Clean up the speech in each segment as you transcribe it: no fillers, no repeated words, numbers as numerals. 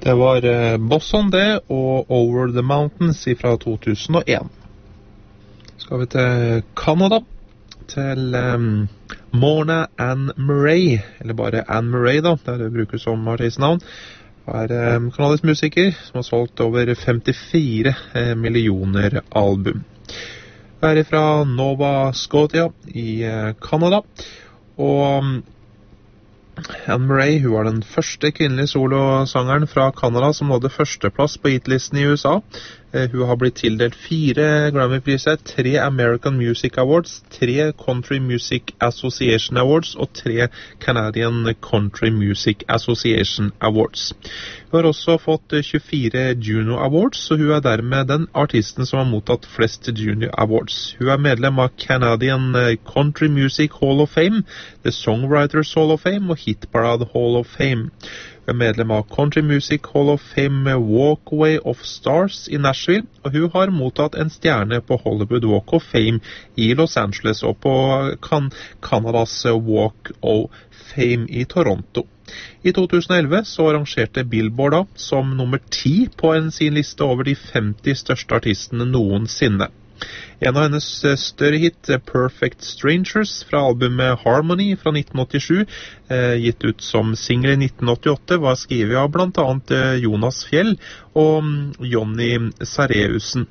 Det var Bosson det, og Over the Mountains fra 2001. Skal vi til Canada, til Morna Ann Murray, eller bare Ann Murray da, der det brukes som artistnavn. Det kanadisk musiker som har solgt over 54 millioner album. Det fra Nova Scotia i Canada, og Ann Murray, hun var den første kvinnelige solosangeren fra Canada som nådde førsteplass på hitlisten i USA. Hun har blitt tildelt 4 Grammy-priser, 3 American Music Awards, 3 Country Music Association Awards og 3 Canadian Country Music Association Awards. Hun har også fått 24 Juno Awards, så hun dermed den artisten som har mottatt flest Juno Awards. Hun medlem av Canadian Country Music Hall of Fame, The Songwriters Hall of Fame og Hit Parade Hall of Fame. Hun medlem av Country Music Hall of Fame Walkway of Stars i Nashville, og hun har mottatt en stjerne på Hollywood Walk of Fame i Los Angeles og på Canadas Walk of Fame i Toronto. I 2011 så arrangerte Billboard da, som nummer 10 på sin liste over de 50 største artistene noensinne. En av hennes større hit, Perfect Strangers, fra albumet Harmony fra 1987, gitt ut som single i 1988, var skrevet av blant annet Jonas Fjell og Johnny Sareusen.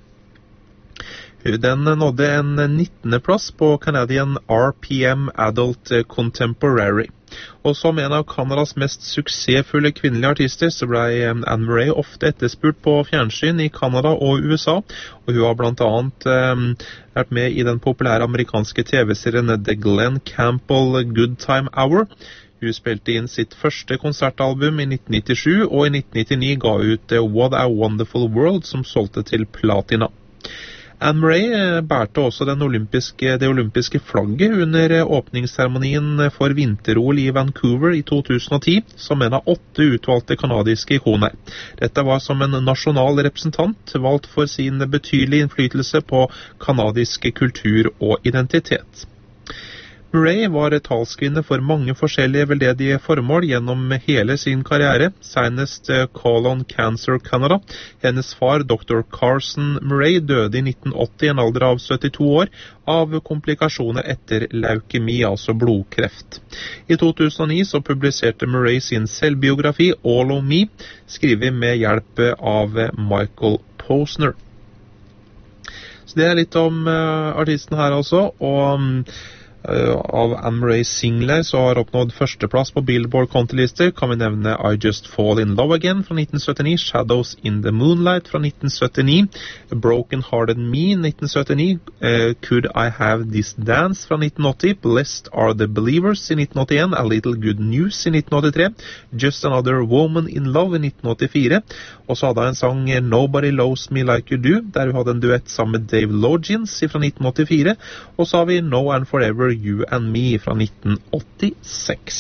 Den nådde en 19. plass på Canadian RPM Adult Contemporary. Og som en av Kanadas mest suksessfulle kvinnelige artister, så ble Ann Murray ofte etterspurt på fjernsyn i Kanada og USA, og hun har blant annet vært med i den populære amerikanske TV-serien The Glenn Campbell Good Time Hour. Hun spilte inn sitt første konsertalbum i 1997, og i 1999 ga ut What a Wonderful World, som solgte til platina. Ann Murray bærte også det olympiske flagget under åpningsseremonien for vinter-OL i Vancouver i 2010, som en av 8 utvalgte kanadiske ikoner. Dette var som en nasjonal representant, valgt for sin betydelige innflytelse på kanadisk kultur og identitet. Murray var talskvinne for mange forskjellige veldedige formål gjennom hele sin karriere, senest Call on Cancer Canada. Hennes far, Dr. Carson Murray, døde i 1980 i en alder av 72 år av komplikasjoner etter leukemi, altså blodkreft. I 2009 så publiserte Murray sin selvbiografi All of Me, skrevet med hjelp av Michael Posner. Så det litt om artisten her altså, og av Ann Murrays singler så har oppnådd førsteplass på Billboard countrylister, kan vi nevne I Just Fall in Love Again fra 1979, Shadows in the Moonlight fra 1979, Broken Hearted Me 1979, Could I Have This Dance fra 1980, Blessed Are the Believers i 1981, A Little Good News i 1983, Just Another Woman in Love i 1984, og så hadde han en sang Nobody Loves Me Like You Do, der hun hadde en duett sammen med Dave Logins fra 1984, og så har vi No and Forever You and Me fra 1986.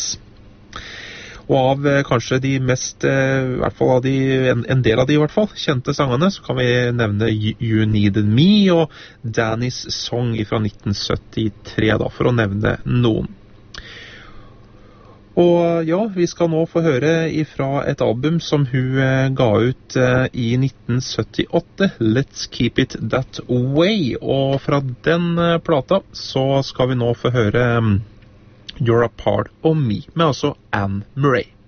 Og av kanskje de mest, i hvert fall av en del av de i hvert fall, kjente sangene, så kan vi nevne You Needed Me og Danny's Song fra 1973 da, for å nevne noen. Og ja, vi skal nå få høre ifra et album som hun ga ut i 1978, Let's Keep It That Way, og fra den plata så skal vi nå få høre You're a Part of Me, med altså Ann Murray.